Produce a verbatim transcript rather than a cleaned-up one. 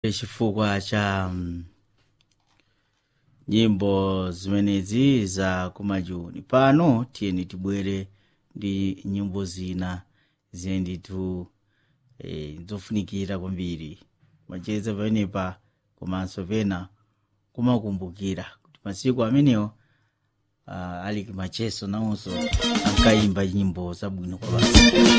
chifukwa cha um, nyimbo zimenezi za kumajuni. Pano tiyeni tibwere ndi nyimbo zina zimene tu eh, zofunikira kwambiri macheza panepa komanso pena kumakumbukira kuti masiku amenewo uh, ali macheso nawonso ankaimba nyimbo zabwino kwa basi.